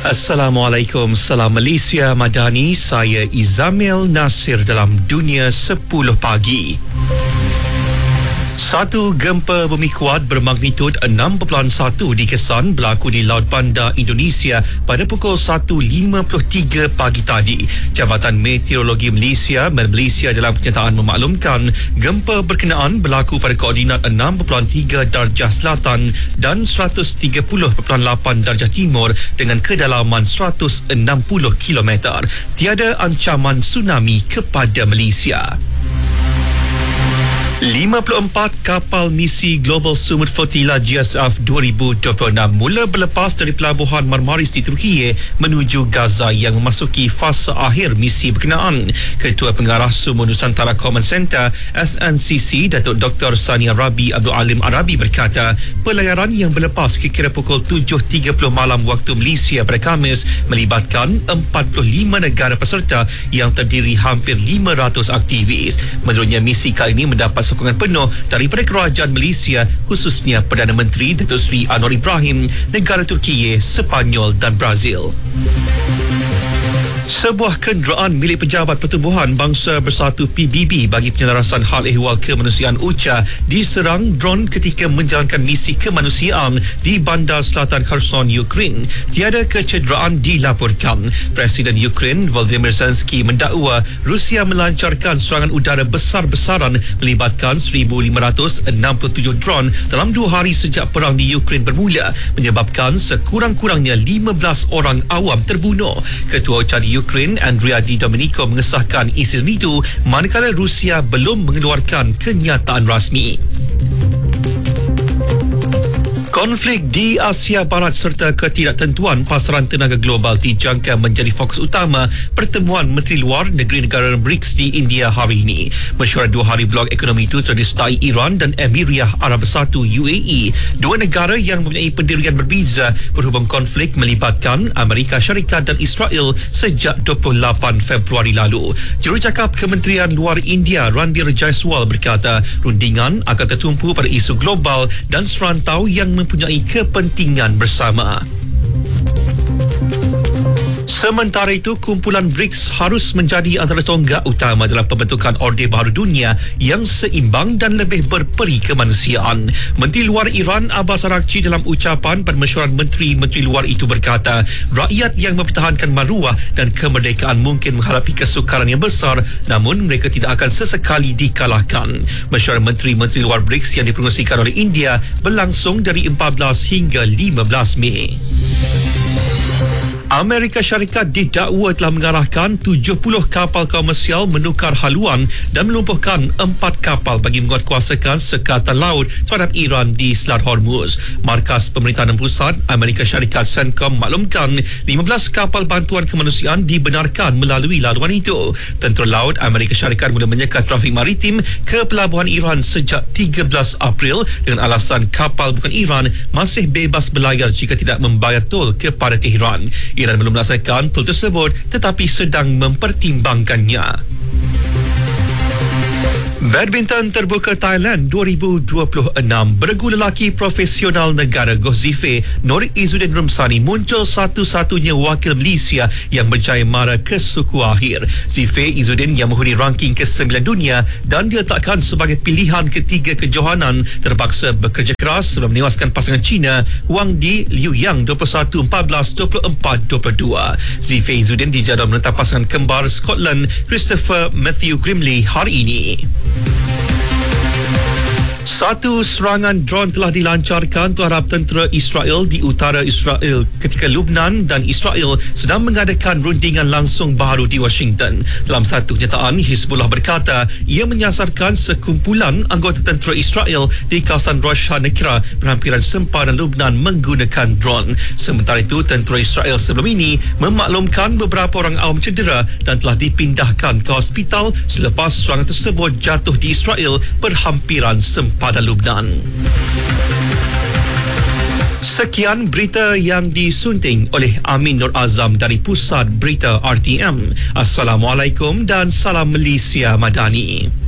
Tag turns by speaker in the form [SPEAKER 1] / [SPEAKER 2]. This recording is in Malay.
[SPEAKER 1] Assalamualaikum, salam Malaysia Madani. Saya Izamil Nasir dalam Dunia 10 Pagi. Satu gempa bumi kuat bermagnitud 6.1 dikesan berlaku di Laut Bandar Indonesia pada pukul 1.53 pagi tadi. Jabatan Meteorologi Malaysia dalam pernyataan memaklumkan gempa berkenaan berlaku pada koordinat 6.3 darjah selatan dan 130.8 darjah timur dengan kedalaman 160 km. Tiada ancaman tsunami kepada Malaysia. 54 kapal misi Global Sumut Flotilla GSF 2026 mula berlepas dari pelabuhan Marmaris di Turkiye menuju Gaza yang memasuki fasa akhir misi berkenaan. Ketua Pengarah Sumut Nusantara Command Centre SNCC Datuk Dr. Sani Arabi Abdul Alim Arabi berkata pelayaran yang berlepas kira-kira pukul 7.30 malam waktu Malaysia pada Khamis melibatkan 45 negara peserta yang terdiri hampir 500 aktivis. Menurutnya misi kali ini mendapat sokongan penuh daripada kerajaan Malaysia, khususnya Perdana Menteri Datuk Seri Anwar Ibrahim, negara Turkiye, Sepanyol dan Brazil. Sebuah kenderaan milik Pejabat Pertubuhan Bangsa Bersatu PBB bagi penyelarasan hal ehwal kemanusiaan UCHA diserang dron ketika menjalankan misi kemanusiaan di Bandar Selatan Kherson, Ukraine. Tiada kecederaan dilaporkan. Presiden Ukraine Volodymyr Zelensky mendakwa Rusia melancarkan serangan udara besar-besaran melibatkan 1,567 dron dalam 2 hari sejak perang di Ukraine bermula, menyebabkan sekurang-kurangnya 15 orang awam terbunuh. Ketua UCHA di Ukraine Andrea Di Domenico mengesahkan insiden itu manakala Rusia belum mengeluarkan kenyataan rasmi. Konflik di Asia Barat serta ketidaktentuan pasaran tenaga global dijangka menjadi fokus utama pertemuan Menteri Luar Negeri negara BRICS di India hari ini. Mesyuarat 2 hari blok ekonomi itu telah disertai Iran dan Emiriyah Arab Bersatu UAE, dua negara yang mempunyai pendirian berbeza berhubung konflik melibatkan Amerika Syarikat dan Israel sejak 28 Februari lalu. Jurucakap Kementerian Luar India Randhir Jaiswal berkata rundingan akan tertumpu pada isu global dan serantau yang mempunyai kepentingan bersama. Sementara itu, kumpulan BRICS harus menjadi antara tonggak utama dalam pembentukan Orde Baru Dunia yang seimbang dan lebih berperi kemanusiaan. Menteri Luar Iran Abbas Araghchi dalam ucapan pada mesyuarat menteri-menteri luar itu berkata, rakyat yang mempertahankan maruah dan kemerdekaan mungkin menghadapi kesukaran yang besar, namun mereka tidak akan sesekali dikalahkan. Mesyuarat menteri-menteri luar BRICS yang dipromosikan oleh India berlangsung dari 14 hingga 15 Mei. Amerika Syarikat didakwa telah mengarahkan 70 kapal komersial menukar haluan dan melumpuhkan 4 kapal bagi menguatkuasakan sekatan laut terhadap Iran di Selat Hormuz. Markas Pemerintahan Pusat Amerika Syarikat CENTCOM maklumkan 15 kapal bantuan kemanusiaan dibenarkan melalui laluan itu. Tentera Laut Amerika Syarikat mula menyekat trafik maritim ke pelabuhan Iran sejak 13 April dengan alasan kapal bukan Iran masih bebas berlayar jika tidak membayar tol kepada Tehran. Iran belum melaksanakan tol tersebut tetapi sedang mempertimbangkannya. Badminton terbuka Thailand 2026, beregu lelaki profesional negara Goh Zifei Nur Izzuddin Rumsani muncul satu-satunya wakil Malaysia yang berjaya mara ke suku akhir. Zifei Izzuddin yang menghuni ranking ke-9 dunia dan diletakkan sebagai pilihan ketiga kejohanan terpaksa bekerja keras sebelum menewaskan pasangan Cina Wang Di Liu Yang 21-14, 24-22. Zifei Izzuddin dijadual menentang pasangan kembar Scotland Christopher Matthew Grimley hari ini. Satu serangan dron telah dilancarkan terhadap tentera Israel di utara Israel ketika Lebanon dan Israel sedang mengadakan rundingan langsung baru di Washington. Dalam satu kenyataan, Hizbullah berkata ia menyasarkan sekumpulan anggota tentera Israel di kawasan Rosh Hanekra berhampiran sempadan Lebanon menggunakan dron. Sementara itu, tentera Israel sebelum ini memaklumkan beberapa orang awam cedera dan telah dipindahkan ke hospital selepas serangan tersebut jatuh di Israel berhampiran sempadan Lebanon. Sekian berita yang disunting oleh Amin Nur Azam dari Pusat Berita RTM. Assalamualaikum dan salam Malaysia Madani.